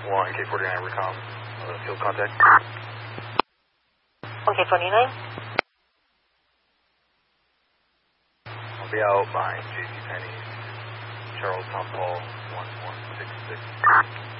1, K49 Recom, field contact. 1K49. I'll be out behind JCPenney's, Charles Tom Paul, 1166.